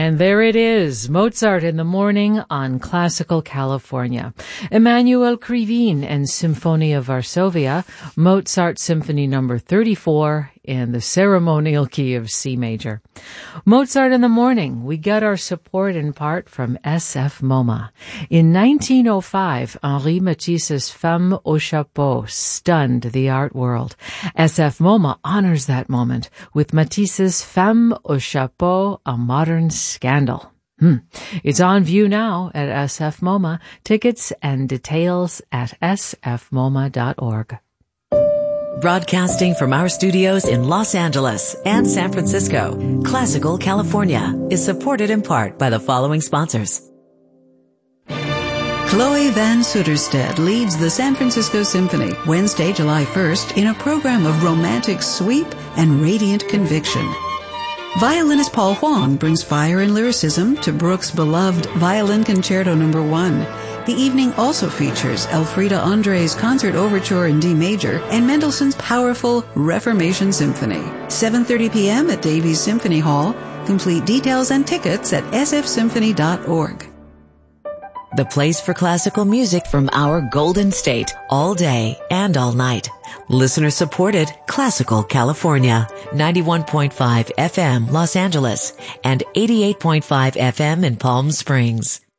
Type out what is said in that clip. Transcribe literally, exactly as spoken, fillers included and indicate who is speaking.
Speaker 1: And there it is, Mozart in the Morning on Classical California. Emanuel Krivine and Symphonia Varsovia, Mozart Symphony number thirty-four in the ceremonial key of C major. Mozart in the Morning, we get our support in part from S F MoMA. In nineteen oh five, Henri Matisse's Femme au Chapeau stunned the art world. S F MoMA honors that moment with Matisse's Femme au Chapeau, a modern scandal. Hmm. It's on view now at S F MoMA. Tickets and details at s f moma dot org.
Speaker 2: Broadcasting from our studios in Los Angeles and San Francisco, Classical California is supported in part by the following sponsors.
Speaker 3: Chloe Van Sutterstedt leads the San Francisco Symphony Wednesday, July first in a program of romantic sweep and radiant conviction. Violinist Paul Huang brings fire and lyricism to Bruch's beloved Violin Concerto number one. The evening also features Elfriede André's Concert Overture in D major and Mendelssohn's powerful Reformation Symphony. seven thirty p.m. at Davies Symphony Hall. Complete details and tickets at s f symphony dot org.
Speaker 2: The place for classical music from our Golden State, all day and all night. Listener supported Classical California, ninety-one point five F M Los Angeles and eighty-eight point five F M in Palm Springs.